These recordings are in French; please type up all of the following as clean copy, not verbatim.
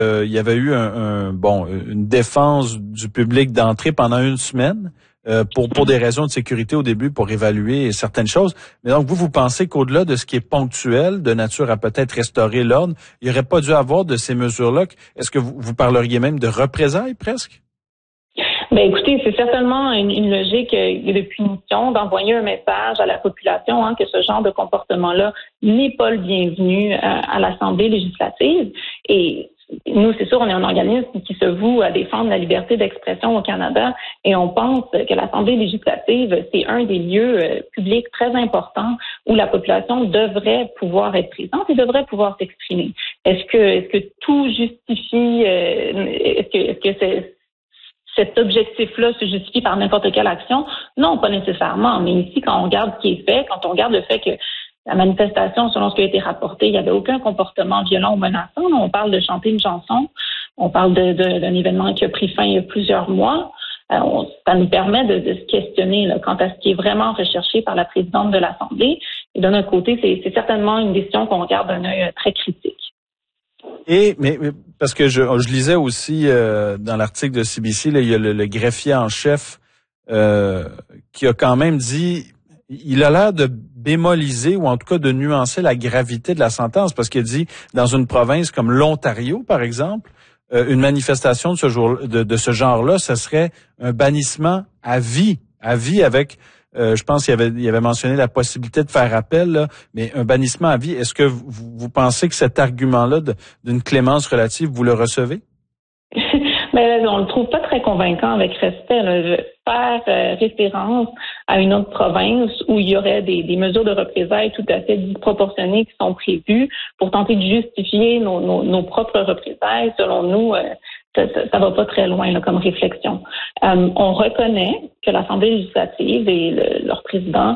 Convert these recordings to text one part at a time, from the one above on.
il y avait eu une défense du public d'entrée pendant une semaine pour des raisons de sécurité au début, pour évaluer certaines choses. Mais donc, vous pensez qu'au-delà de ce qui est ponctuel, de nature à peut-être restaurer l'ordre, il n'y aurait pas dû avoir de ces mesures-là? Est-ce que vous parleriez même de représailles presque? Ben écoutez, c'est certainement une logique de punition, d'envoyer un message à la population que ce genre de comportement-là n'est pas le bienvenu à l'Assemblée législative. Et nous, c'est sûr, on est un organisme qui se voue à défendre la liberté d'expression au Canada et on pense que l'Assemblée législative, c'est un des lieux publics très importants où la population devrait pouvoir être présente et devrait pouvoir s'exprimer. Est-ce que tout justifie, est-ce que cet objectif-là se justifie par n'importe quelle action? Non, pas nécessairement. Mais ici, quand on regarde ce qui est fait, quand on regarde le fait que la manifestation, selon ce qui a été rapporté, il n'y avait aucun comportement violent ou menaçant. On parle de chanter une chanson. On parle d'un événement qui a pris fin il y a plusieurs mois. Ça nous permet de se questionner quant à ce qui est vraiment recherché par la présidente de l'Assemblée. Et d'un autre côté, c'est certainement une décision qu'on regarde d'un œil très critique. Mais parce que je lisais aussi dans l'article de CBC, là, il y a le greffier en chef qui a quand même dit, il a l'air de bémoliser ou en tout cas de nuancer la gravité de la sentence, parce qu'il a dit, dans une province comme l'Ontario, par exemple, une manifestation de ce genre-là, ce serait un bannissement à vie avec je pense qu'il avait mentionné la possibilité de faire appel, là, mais un bannissement à vie. Est-ce que vous pensez que cet argument-là d'une clémence relative, vous le recevez? Mais on le trouve pas très convaincant avec respect. Faire référence à une autre province où il y aurait des mesures de représailles tout à fait disproportionnées qui sont prévues pour tenter de justifier nos propres représailles, selon nous, ça va pas très loin comme réflexion. On reconnaît que l'Assemblée législative et leur président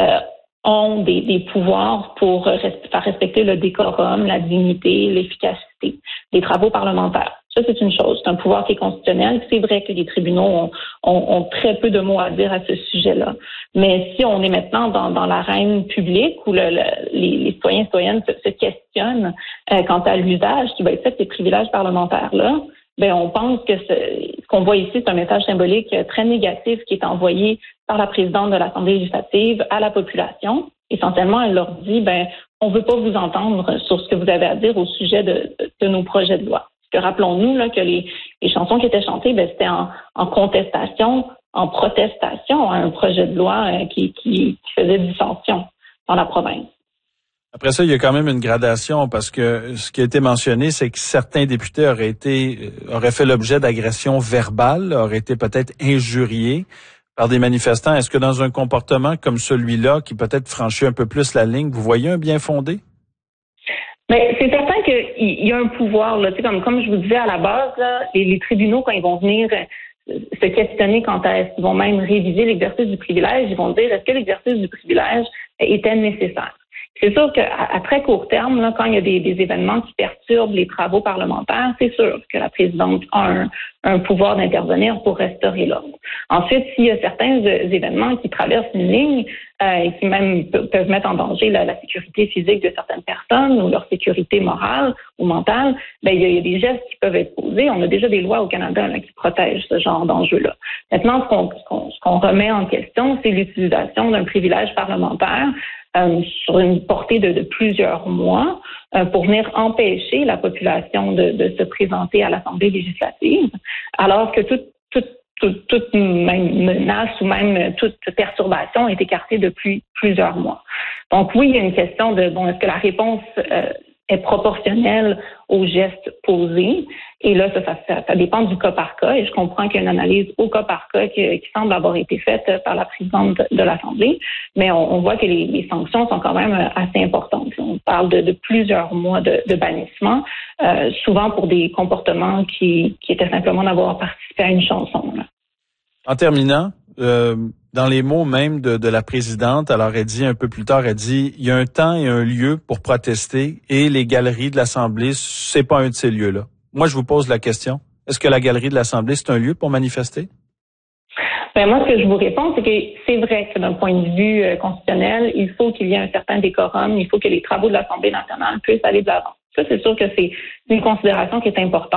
ont des pouvoirs pour faire respecter le décorum, la dignité, l'efficacité des travaux parlementaires. Ça, c'est une chose. C'est un pouvoir qui est constitutionnel. C'est vrai que les tribunaux ont très peu de mots à dire à ce sujet-là. Mais si on est maintenant dans l'arène publique où les citoyens et citoyennes se questionnent quant à l'usage qui va être fait de ces privilèges parlementaires-là, ben on pense que ce qu'on voit ici, c'est un message symbolique très négatif qui est envoyé par la présidente de l'Assemblée législative à la population. Essentiellement, elle leur dit, on veut pas vous entendre sur ce que vous avez à dire au sujet de nos projets de loi. Parce que rappelons-nous que les chansons qui étaient chantées, c'était en contestation, en protestation à un projet de loi qui faisait dissension dans la province. Après ça, il y a quand même une gradation parce que ce qui a été mentionné, c'est que certains députés auraient fait l'objet d'agressions verbales, auraient été peut-être injuriés par des manifestants. Est-ce que dans un comportement comme celui-là, qui peut-être franchit un peu plus la ligne, vous voyez un bien fondé? Mais c'est certain qu'il y a un pouvoir, là, comme je vous disais à la base, là, les tribunaux, quand ils vont venir se questionner quant à est-ce qu'ils vont même réviser l'exercice du privilège, ils vont dire est-ce que l'exercice du privilège était nécessaire? C'est sûr qu'à très court terme, là, quand il y a des événements qui perturbent les travaux parlementaires, c'est sûr que la présidente a un pouvoir d'intervenir pour restaurer l'ordre. Ensuite, s'il y a certains événements qui traversent une ligne et qui même peuvent mettre en danger la sécurité physique de certaines personnes ou leur sécurité morale ou mentale, il y a des gestes qui peuvent être posés. On a déjà des lois au Canada qui protègent ce genre d'enjeux-là. Maintenant, ce qu'on remet en question, c'est l'utilisation d'un privilège parlementaire sur une portée de plusieurs mois pour venir empêcher la population de se présenter à l'Assemblée législative, alors que toute même menace ou même toute perturbation est écartée depuis plusieurs mois. Donc oui, il y a une question de est-ce que la réponse est proportionnelle aux gestes posés? Et là, ça dépend du cas par cas. Et je comprends qu'il y a une analyse au cas par cas qui semble avoir été faite par la présidente de l'Assemblée. Mais on voit que les sanctions sont quand même assez importantes. On parle de plusieurs mois de bannissement, souvent pour des comportements qui étaient simplement d'avoir participé à une chanson. Là. En terminant, dans les mots même de la présidente, elle aurait dit un peu plus tard, elle dit, il y a un temps et un lieu pour protester et les galeries de l'Assemblée, c'est pas un de ces lieux-là. Moi, je vous pose la question. Est-ce que la galerie de l'Assemblée, c'est un lieu pour manifester? Moi, ce que je vous réponds, c'est que c'est vrai que d'un point de vue constitutionnel, il faut qu'il y ait un certain décorum, il faut que les travaux de l'Assemblée nationale puissent aller de l'avant. Ça, c'est sûr que c'est une considération qui est importante.